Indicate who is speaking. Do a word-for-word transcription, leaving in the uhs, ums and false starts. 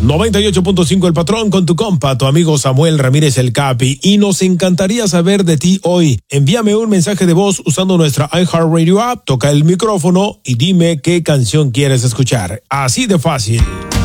Speaker 1: noventa y ocho punto cinco El Patrón con tu compa, tu amigo Samuel Ramírez el Capi, y nos encantaría saber de ti hoy. Envíame un mensaje de voz usando nuestra iHeartRadio app, toca el micrófono y dime qué canción quieres escuchar. Así de fácil.